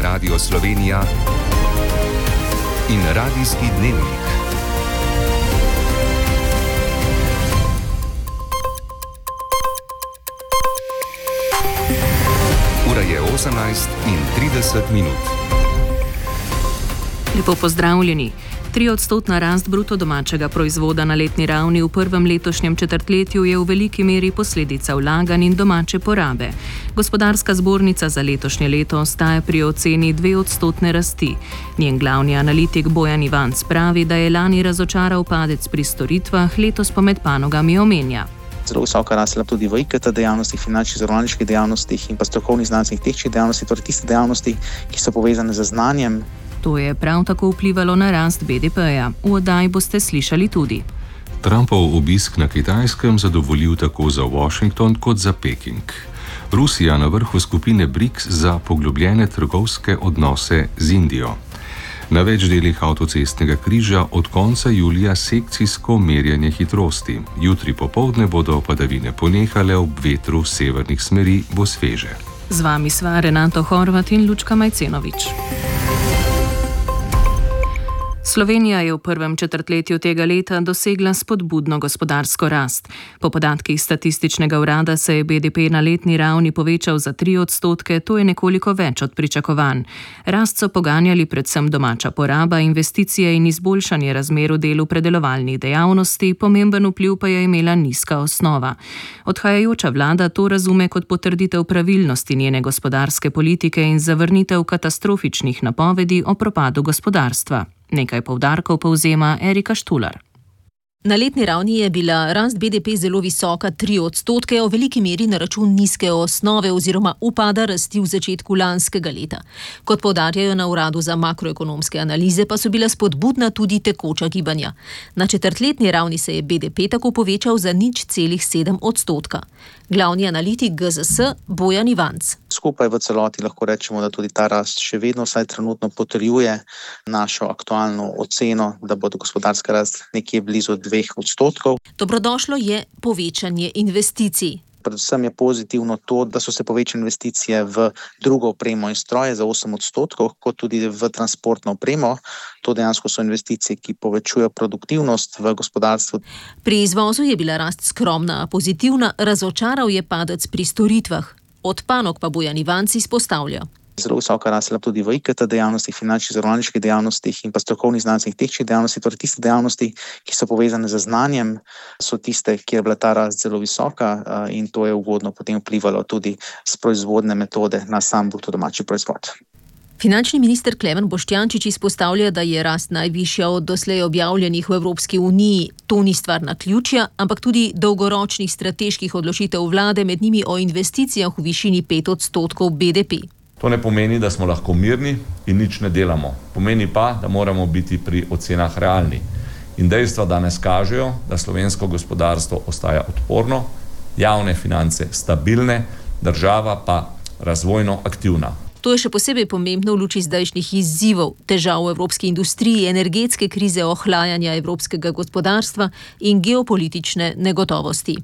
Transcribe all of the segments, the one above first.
Radio Slovenija in Radijski dnevnik. Ura je 18:30. Lepo pozdravljeni. 3-odstotna rast bruto domačega proizvoda na letni ravni v prvem letošnjem četrtletju je v veliki meri posledica vlaganj in domače porabe. Gospodarska zbornica za letošnje leto ostaja pri oceni 2-odstotne rasti. Njen glavni analitik Bojan Ivanc pravi, da je lani razočaral padec pri storitvah, letos pa med panogami omenja. Zelo visoka rast je tudi v IKT dejavnostih, finančnih zavarovalniških dejavnostih in pa strokovnih znanstvenih tehničnih dejavnostih, torej tiste dejavnosti, ki so povezane z znanjem. To je prav tako vplivalo na rast BDP-ja. V oddaji boste slišali tudi. Trumpov obisk na Kitajskem zadovoljil tako za Washington kot za Peking. Rusija na vrhu skupine BRICS za poglobljene trgovske odnose z Indijo. Na več delih avtocestnega križa od konca julija sekcijsko merjenje hitrosti. Jutri popoldne bodo padavine ponehale, ob vetru severnih smeri bo sveže. Z vami sva Renato Horvat in Lučka Majcenovič. Slovenija je v prvem četrtletju tega leta dosegla spodbudno gospodarsko rast. Po podatkih statističnega urada se je BDP na letni ravni povečal za 3%, to je nekoliko več od pričakovanj. Rast so poganjali predvsem domača poraba, investicije in izboljšanje razmer v delu predelovalnih dejavnosti, pomemben vpliv pa je imela nizka osnova. Odhajajoča vlada to razume kot potrditev pravilnosti njene gospodarske politike in zavrnitev katastrofičnih napovedi o propadu gospodarstva. Nekaj poudarkov povzema Erika Štular. Na letni ravni je bila rast BDP zelo visoka, 3%, v veliki meri na račun nizke osnove oziroma upada rasti v začetku lanskega leta. Kot poudarjajo na Uradu za makroekonomske analize, pa so bila spodbudna tudi tekoča gibanja. Na četrtletni ravni se je BDP tako povečal za 0,7%. Glavni analitik GZS Bojan Ivanc. Skupaj v celoti lahko rečemo, da tudi ta rast še vedno vsaj trenutno potrjuje našo aktualno oceno, da bo gospodarska rast nekje blizu 2%. Dobrodošlo je povečanje investicij. Predvsem je pozitivno to, da so se povečale investicije v drugo opremo in stroje za 8%, kot tudi v transportno opremo. To dejansko so investicije, ki povečujejo produktivnost v gospodarstvu. Pri izvozu je bila rast skromna, a pozitivna, razočaral je padec pri storitvah. Od panog pa Bojan Ivanc izpostavlja. Zelo visoka rast je tudi v IKT dejavnostih, finančnih zavarovalniških dejavnostih in pa strokovnih znanstvenih tehničnih dejavnostih, torej tiste dejavnosti, ki so povezane z znanjem, so tiste, kjer je bila ta rast zelo visoka in to je ugodno potem vplivalo tudi s proizvodne metode na sam bruto domači proizvod. Finančni minister Klemen Boštjančič izpostavlja, da je rast najvišja od doslej objavljenih v Evropski uniji. To ni stvar naključja, ampak tudi dolgoročnih strateških odločitev vlade, med njimi o investicijah v višini 5% BDP. To ne pomeni, da smo lahko mirni in nič ne delamo. Pomeni pa, da moramo biti pri ocenah realni. In dejstva danes kažejo, da slovensko gospodarstvo ostaja odporno, javne finance stabilne, država pa razvojno aktivna. To je še posebej pomembno v luči zdajšnjih izzivov, težav v evropski industriji, energetske krize, ohlajanja evropskega gospodarstva in geopolitične negotovosti.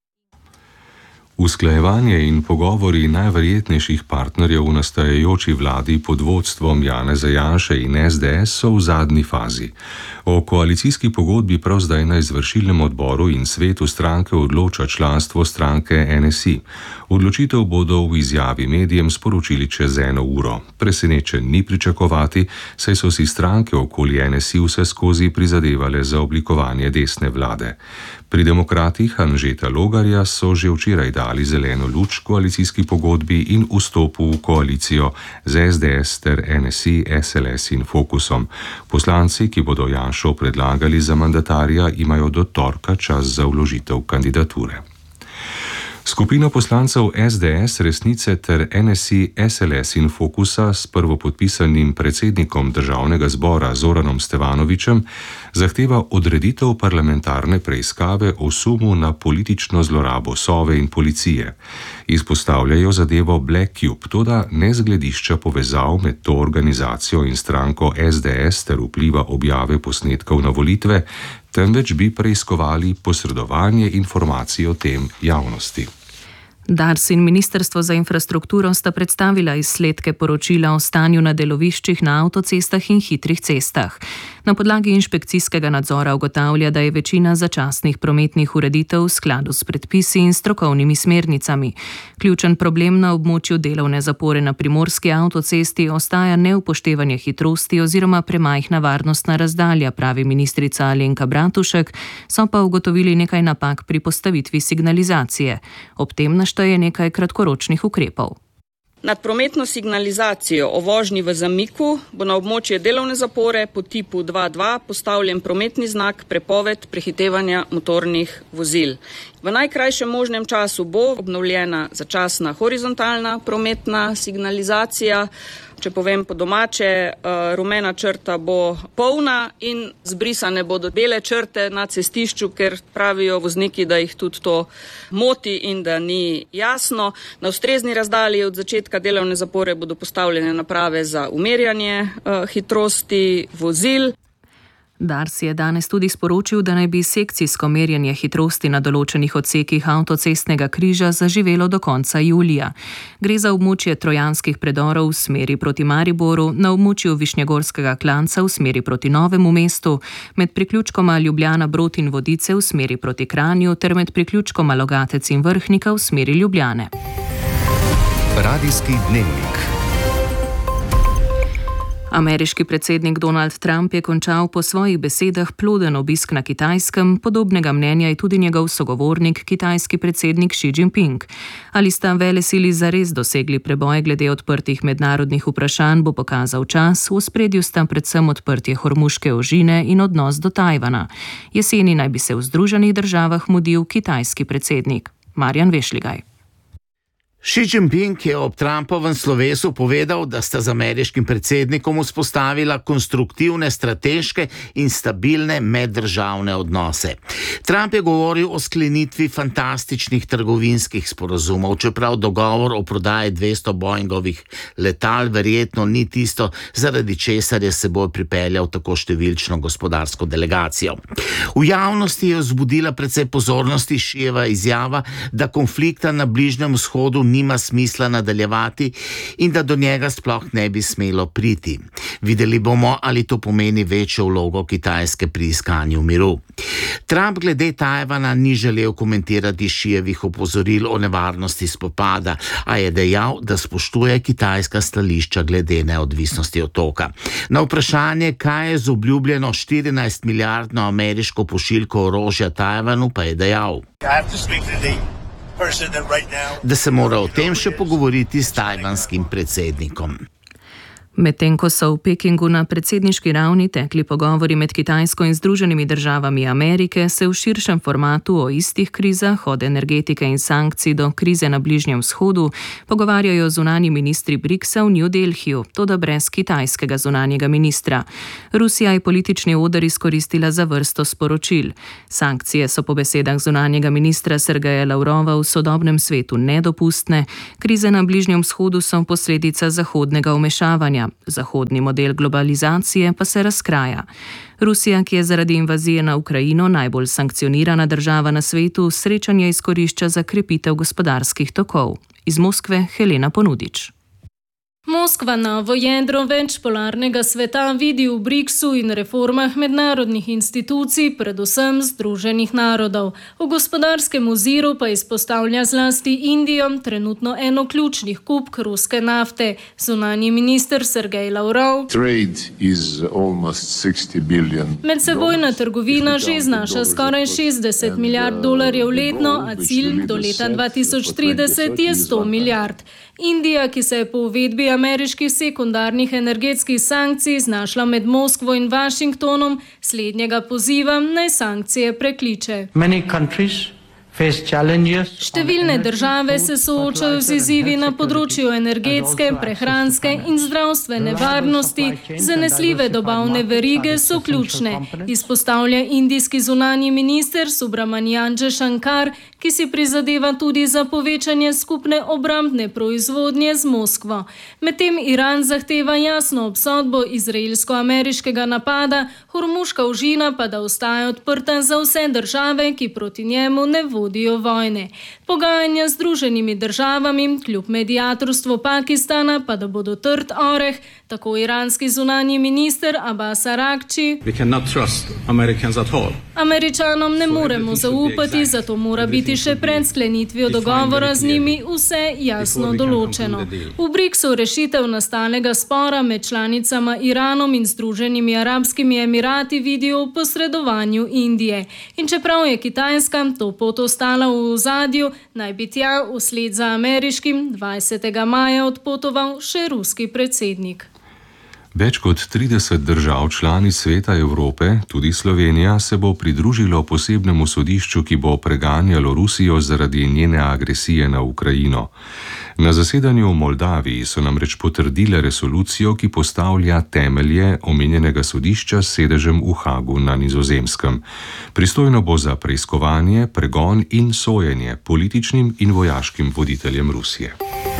Usklajevanje in pogovori najverjetnejših partnerjev v nastajajoči vladi pod vodstvom Janeza Janše in SDS so v zadnji fazi. O koalicijski pogodbi prav zdaj na izvršilnem odboru in svetu stranke odloča članstvo stranke NSI. Odločitev bodo v izjavi medijem sporočili čez 1 uro. Presenečen ni pričakovati, saj so si stranke okoli NSI vse skozi prizadevale za oblikovanje desne vlade. Pri demokratih Anžeta Logarja so že včeraj dali zeleno luč koalicijski pogodbi in vstopu v koalicijo z SDS ter NSI, SLS in Fokusom. Poslanci, ki bodo Janšo predlagali za mandatarja, imajo do torka čas za vložitev kandidature. Skupina poslancev SDS, Resnice ter NSI, SLS in Fokusa s prvopodpisanim predsednikom državnega zbora Zoranom Stevanovićem zahteva odreditev parlamentarne preiskave o sumu na politično zlorabo Sove in policije. Izpostavljajo zadevo Black Cube, toda ne z gledišča povezav med to organizacijo in stranko SDS ter vpliva objave posnetkov na volitve, temveč bi preiskovali posredovanje informacij o tem javnosti. Dars in Ministrstvo za infrastrukturo sta predstavila izsledke poročila o stanju na deloviščih na avtocestah in hitrih cestah. Na podlagi inšpekcijskega nadzora ugotavlja, da je večina začasnih prometnih ureditev v skladu s predpisi in strokovnimi smernicami. Ključen problem na območju delovne zapore na primorski avtocesti ostaja neupoštevanje hitrosti oziroma premajhna varnostna razdalja, pravi ministrica Alenka Bratušek, so pa ugotovili nekaj napak pri postavitvi signalizacije. Ob tem našteje nekaj kratkoročnih ukrepov. Nad prometno signalizacijo o vožnji v zamiku bo na območje delovne zapore po tipu 2.2 postavljen prometni znak prepoved prehitevanja motornih vozil. V najkrajšem možnem času bo obnovljena začasna horizontalna prometna signalizacija. Če povem po domače, rumena črta bo polna in zbrisane bodo bele črte na cestišču, ker pravijo vozniki, da jih tudi to moti in da ni jasno. Na ustrezni razdalji od začetka delovne zapore bodo postavljene naprave za umerjanje hitrosti vozil. Dars je danes tudi sporočil, da naj bi sekcijsko merjenje hitrosti na določenih odsekih avtocestnega križa zaživelo do konca julija. Gre za območje Trojanskih predorov v smeri proti Mariboru, na območju Višnjegorskega klanca v smeri proti Novemu mestu, med priključkoma Ljubljana-Brod in Vodice v smeri proti Kranju ter med priključkoma Logatec in Vrhnika v smeri Ljubljane. Radijski dnevnik. Ameriški predsednik Donald Trump je končal po svojih besedah ploden obisk na Kitajskem, podobnega mnenja je tudi njegov sogovornik, kitajski predsednik Xi Jinping. Ali sta velesili zares dosegli preboj glede odprtih mednarodnih vprašanj, bo pokazal čas, v ospredju sta predvsem odprtje Hormuške ožine in odnos do Tajvana. Jeseni naj bi se v Združenih državah mudil kitajski predsednik. Marjan Vešligaj. Xi Jinping je ob Trumpovem slovesu povedal, da sta z ameriškim predsednikom vzpostavila konstruktivne, strateške in stabilne meddržavne odnose. Trump je govoril o sklenitvi fantastičnih trgovinskih sporazumov, čeprav dogovor o prodaji 200 Boeingovih letal verjetno ni tisto, zaradi česar je seboj pripeljal tako številčno gospodarsko delegacijo. V javnosti je vzbudila precej pozornosti Xijeva izjava, da konflikta na Bližnjem vzhodu nima smisla nadaljevati in da do njega sploh ne bi smelo priti. Videli bomo, ali to pomeni večjo vlogo Kitajske pri iskanju miru. Trump glede Tajvana ni želel komentirati Xijevih opozoril o nevarnosti spopada, a je dejal, da spoštuje kitajska stališča glede neodvisnosti otoka. Na vprašanje, kaj je z obljubljeno 14 milijardno ameriško pošiljko orožja Tajvanu, pa je dejal, da se mora o tem še pogovoriti s tajvanskim predsednikom. Medtem ko so v Pekingu na predsedniški ravni tekli pogovori med Kitajsko in Združenimi državami Amerike, se v širšem formatu o istih krizah, od energetike in sankcij do krize na Bližnjem vzhodu, pogovarjajo zunanji ministri BRICS-a v New Delhiju, toda brez kitajskega zunanjega ministra. Rusija je politični oder izkoristila za vrsto sporočil. Sankcije so po besedah zunanjega ministra Sergeja Lavrova v sodobnem svetu nedopustne, krize na Bližnjem vzhodu so posledica zahodnega vmešavanja. Zahodni model globalizacije pa se razkraja. Rusija, ki je zaradi invazije na Ukrajino najbolj sankcionirana država na svetu, srečanje izkorišča za krepitev gospodarskih tokov. Iz Moskve Helena Ponudič. Moskva novo jedro večpolarnega sveta vidi v BRICS-u in reformah mednarodnih institucij, predvsem Združenih narodov. V gospodarskem oziru pa izpostavlja zlasti Indijo, trenutno eno ključnih kupk ruske nafte. Zunanji minister Sergej Lavrov. Medsebojna trgovina že znaša skoraj $60 milijard letno, a cilj do leta 2030 je 100 milijard. Indija, ki se je po uvedbi ameriških sekundarnih energetskih sankcij znašla med Moskvo in Washingtonom, slednjega poziva naj sankcije prekliče. Številne države se soočajo z izzivi na področju energetske, prehranske in zdravstvene varnosti. Zanesljive dobavne verige so ključne, izpostavlja indijski zunanji minister Subramanian Jaishankar, ki si prizadeva tudi za povečanje skupne obrambne proizvodnje z Moskvo. Medtem Iran zahteva jasno obsodbo izraelsko-ameriškega napada, Hormuška ožina pa da ostaja odprta za vse države, ki proti njemu ne vodijo vodijo vojne. Pogajanja z Združenimi državami, kljub mediatorstvu Pakistana, pa da bodo trd oreh, tako iranski zunanji minister Abbas Araghchi. Američanom ne moremo zaupati, zato mora biti še pred sklenitvijo dogovora z njimi vse jasno določeno. V BRICS-u rešitev nastalega spora med članicama Iranom in Združenimi arabskimi emirati vidijo v posredovanju Indije. In čeprav je Kitajska to pot ostala v ozadju, naj bi tja vsled za ameriškim 20. maja odpotoval še ruski predsednik. Več kot 30 držav članic Sveta Evrope, tudi Slovenija, se bo pridružilo posebnemu sodišču, ki bo preganjalo Rusijo zaradi njene agresije na Ukrajino. Na zasedanju v Moldaviji so namreč potrdile resolucijo, ki postavlja temelje omenjenega sodišča s sedežem v Hagu na Nizozemskem. Pristojno bo za preiskovanje, pregon in sojenje političnim in vojaškim voditeljem Rusije.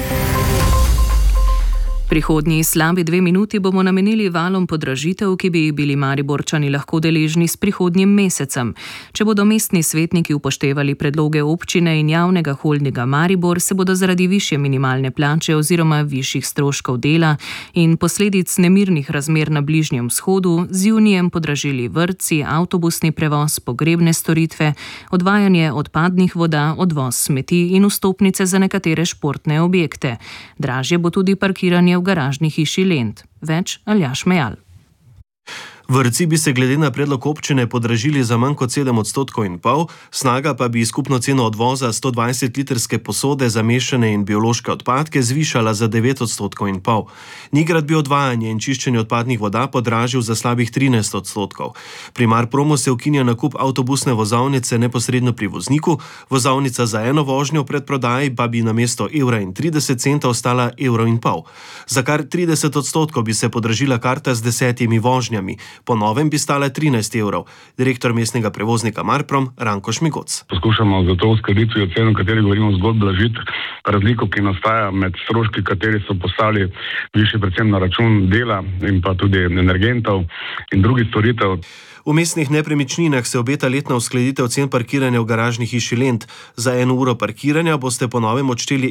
Prihodnji slabi 2 minuti bomo namenili valom podražitev, ki bi bili Mariborčani lahko deležni s prihodnjim mesecem. Če bodo mestni svetniki upoštevali predloge občine in javnega holdinga Maribor, se bodo zaradi višje minimalne plače oziroma višjih stroškov dela in posledic nemirnih razmer na Bližnjem vzhodu z junijem podražili vrtci, avtobusni prevoz, pogrebne storitve, odvajanje odpadnih voda, odvoz smeti in vstopnice za nekatere športne objekte. Dražje bo tudi parkiranje v garažni hiši Lent. Več Aljaž Mejal. Vrtci bi se glede na predlog občine podražili za manj kot 7,5 %, Snaga pa bi skupno ceno odvoza 120-litrske posode za mešane in biološke odpadke zvišala za 9,5 %. Nigrad bi odvajanje in čiščenje odpadnih voda podražil za slabih 13 %. Pri Marpromu se ukinja nakup avtobusne vozovnice neposredno pri vozniku, vozovnica za eno vožnjo pred prodaji pa bi namesto €1,30 stala €1,50. Za kar 30 % bi se podražila karta z 10 vožnjami. Po novem bi stala €13. Direktor mestnega prevoznika Marprom Ranko Šmigoc. Poskušamo za to uskladitvijo cen, o kateri govorimo, zgolj blažiti razliko, ki nastaja med stroški, kateri so postali višji predvsem na račun dela in pa tudi energentov in drugih storitev. V mestnih nepremičninah se obeta letna uskladitev cen parkiranja v garažni hiši Lent. Za 1 uro parkiranja boste po novem odšteli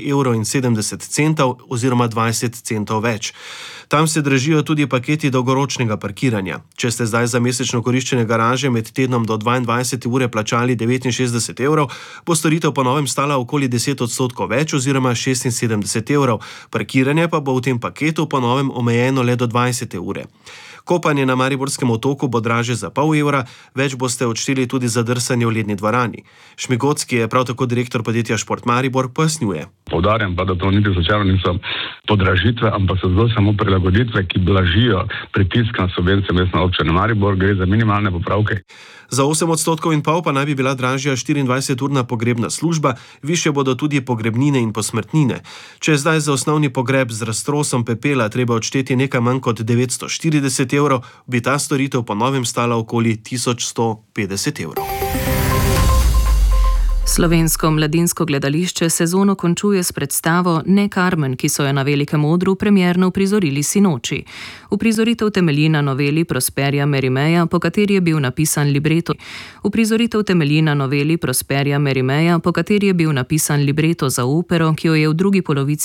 €1,70 oziroma 20 centov več. Tam se dražijo tudi paketi dolgoročnega parkiranja. Če ste zdaj za mesečno koriščenje garaže med tednom do 22. ure plačali €69, bo storitev po novem stala okoli 10 % več oziroma €76. Parkiranje pa bo v tem paketu po novem omejeno le do 20. ure. Kopanje na Mariborskem otoku bo draže za €0,5, več boste odšteli tudi za drsanje v ledni dvorani. Šmigoc, ki je prav tako direktor podjetja Šport Maribor, pojasnjuje. Poudarjam pa, da to niti slučajno niso podražitve, ampak so zgolj samo prilagoditve, ki blažijo pritisk na subvencije mestne občine Maribor, gre za minimalne popravke. Za 8,5 % pa naj bi bila dražja 24-urna pogrebna služba, višje bodo tudi pogrebnine in posmrtnine. Če je zdaj za osnovni pogreb z raztrosom pepela treba odšteti nekaj manj kot €940, bi ta storitev po novem stala okoli €1150. Slovensko mladinsko gledališče sezono končuje s predstavo Ne Carmen, ki so jo na velikem odru premierno uprizorili sinoči. Uprizoritev temelji na noveli Prosperja Merimeja, po kateri je bil napisan libreto za opero, ki jo je v drugi polovici